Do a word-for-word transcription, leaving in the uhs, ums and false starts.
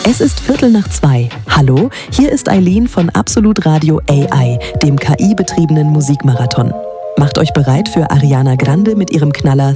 Es ist Viertel nach zwei. Hallo, hier ist Eileen von Absolut Radio A I, dem K I-betriebenen Musikmarathon. Macht euch bereit für Ariana Grande mit ihrem Knaller